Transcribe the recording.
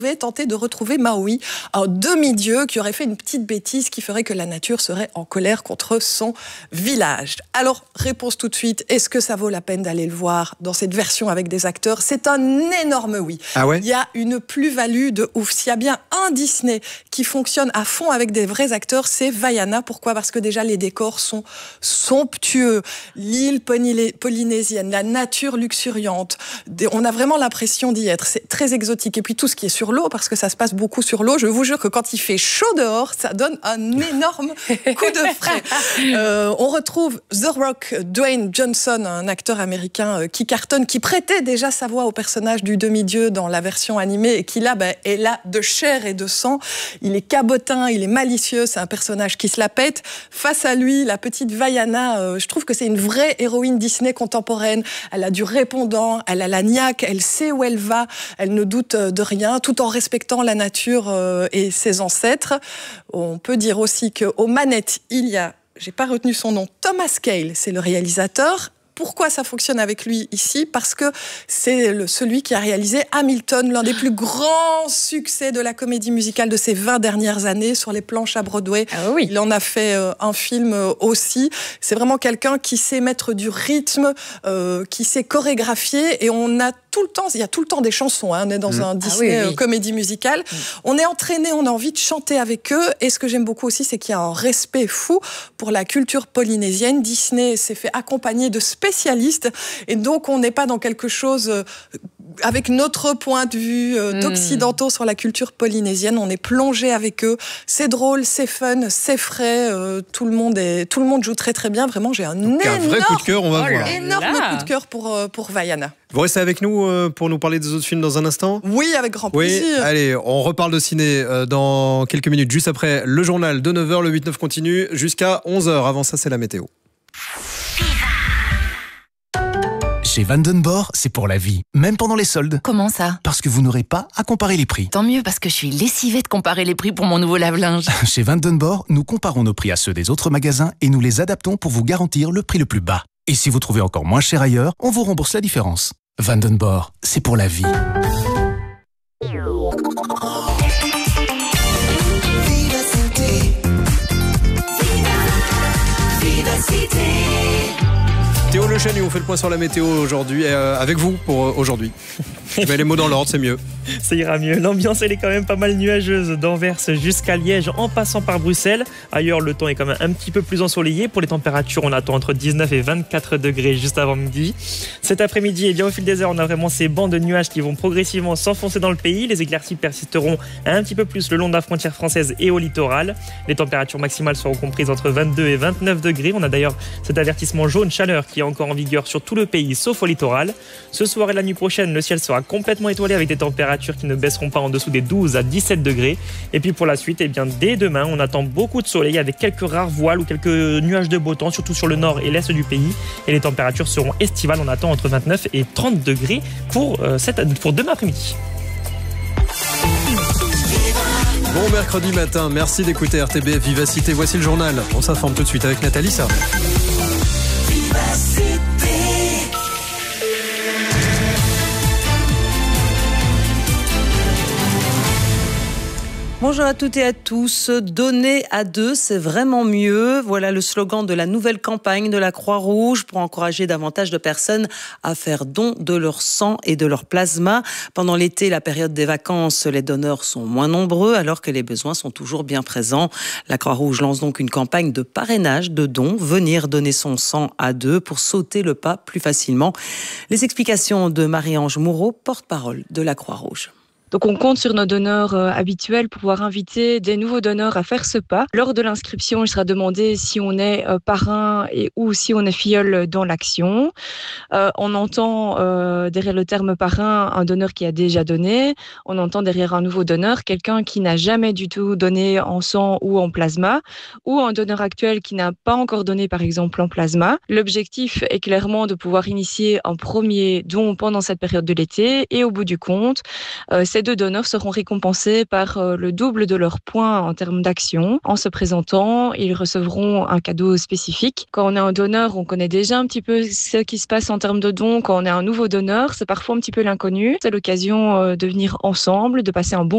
tenté de retrouver Maui, un demi-dieu qui aurait fait une petite bêtise qui ferait que la nature serait en colère contre son village. Alors, réponse tout de suite, est-ce que ça vaut la peine d'aller le voir dans cette version avec des acteurs ? C'est un énorme oui. Ah ouais ? Il y a une plus-value de ouf. S'il y a bien un Disney qui fonctionne à fond avec des vrais acteurs, c'est Vaiana. Pourquoi ? Parce que déjà, les décors sont somptueux. L'île polynésienne, la nature luxuriante. On a vraiment l'impression d'y être. C'est très exotique. Et puis, tout ce qui est sur l'eau, parce que ça se passe beaucoup sur l'eau. Je vous jure que quand il fait chaud dehors, ça donne un énorme coup de frais. On retrouve The Rock, Dwayne Johnson, un acteur américain qui cartonne, qui prêtait déjà sa voix au personnage du demi-dieu dans la version animée et qui là est là de chair et de sang. Il est cabotin, il est malicieux, c'est un personnage qui se la pète. Face à lui, la petite Vaiana, je trouve que c'est une vraie héroïne Disney contemporaine. Elle a du répondant, elle a la niaque, elle sait où elle va, elle ne doute de rien, tout en respectant la nature et ses ancêtres. On peut dire aussi qu'aux manettes, il y a, j'ai pas retenu son nom, Thomas Cale, c'est le réalisateur. Pourquoi ça fonctionne avec lui ici ? Parce que c'est celui qui a réalisé Hamilton, l'un des plus grands succès de la comédie musicale de ces 20 dernières années sur les planches à Broadway. Ah oui. Il en a fait un film aussi. C'est vraiment quelqu'un qui sait mettre du rythme, qui sait chorégraphier, et on a tout le temps, il y a tout le temps des chansons. On est dans un Disney comédie musicale. On est entraîné, on a envie de chanter avec eux. Et ce que j'aime beaucoup aussi, c'est qu'il y a un respect fou pour la culture polynésienne. Disney s'est fait accompagner de spécialistes, et donc on n'est pas dans quelque chose avec notre point de vue d'occidentaux sur la culture polynésienne. On est plongé avec eux. C'est drôle, c'est fun, c'est frais. Tout le monde joue très très bien. Vraiment, j'ai un vrai coup de cœur, on va voir. Énorme coup de cœur pour Vaiana. Vous restez avec nous pour nous parler des autres films dans un instant ? Oui, avec grand plaisir. Oui, allez, on reparle de ciné dans quelques minutes, juste après le journal de 9h. Le 8-9 continue jusqu'à 11h. Avant ça, c'est la météo. Chez Vandenborg, c'est pour la vie, même pendant les soldes. Comment ça ? Parce que vous n'aurez pas à comparer les prix. Tant mieux, parce que je suis lessivée de comparer les prix pour mon nouveau lave-linge. Chez Vandenborg, nous comparons nos prix à ceux des autres magasins et nous les adaptons pour vous garantir le prix le plus bas. Et si vous trouvez encore moins cher ailleurs, on vous rembourse la différence. Vandenborg, c'est pour la vie. Théo Le Chenu, on fait le point sur la météo aujourd'hui, avec vous pour aujourd'hui. Je mets les mots dans l'ordre, c'est mieux. Ça ira mieux. L'ambiance, elle est quand même pas mal nuageuse d'Anvers jusqu'à Liège en passant par Bruxelles. Ailleurs, le temps est quand même un petit peu plus ensoleillé. Pour les températures, on attend entre 19 et 24 degrés juste avant midi. Cet après-midi, eh bien, au fil des heures, on a vraiment ces bancs de nuages qui vont progressivement s'enfoncer dans le pays. Les éclaircies persisteront un petit peu plus le long de la frontière française et au littoral. Les températures maximales seront comprises entre 22 et 29 degrés. On a d'ailleurs cet avertissement jaune chaleur qui est encore en vigueur sur tout le pays, sauf au littoral. Ce soir et la nuit prochaine, le ciel sera complètement étoilé avec des températures qui ne baisseront pas en dessous des 12 à 17 degrés. Et puis pour la suite, eh bien, dès demain, on attend beaucoup de soleil avec quelques rares voiles ou quelques nuages de beau temps, surtout sur le nord et l'est du pays. Et les températures seront estivales. On attend entre 29 et 30 degrés pour demain après-midi. Bon mercredi matin, merci d'écouter RTBF Vivacité. Voici le journal. On s'informe tout de suite avec Nathalie Sarr. Bonjour à toutes et à tous. Donner à deux, c'est vraiment mieux. Voilà le slogan de la nouvelle campagne de la Croix-Rouge pour encourager davantage de personnes à faire don de leur sang et de leur plasma. Pendant l'été, la période des vacances, les donneurs sont moins nombreux alors que les besoins sont toujours bien présents. La Croix-Rouge lance donc une campagne de parrainage de dons, venir donner son sang à deux pour sauter le pas plus facilement. Les explications de Marie-Ange Moureau, porte-parole de la Croix-Rouge. Donc on compte sur nos donneurs habituels pour pouvoir inviter des nouveaux donneurs à faire ce pas. Lors de l'inscription, il sera demandé si on est parrain ou si on est filleul dans l'action. On entend derrière le terme parrain un donneur qui a déjà donné. On entend derrière un nouveau donneur quelqu'un qui n'a jamais du tout donné en sang ou en plasma, ou un donneur actuel qui n'a pas encore donné par exemple en plasma. L'objectif est clairement de pouvoir initier un premier don pendant cette période de l'été et au bout du compte, cette Ces 2 donneurs seront récompensés par le double de leurs points en termes d'action. En se présentant, ils recevront un cadeau spécifique. Quand on est un donneur, on connaît déjà un petit peu ce qui se passe en termes de dons. Quand on est un nouveau donneur, c'est parfois un petit peu l'inconnu. C'est l'occasion de venir ensemble, de passer un bon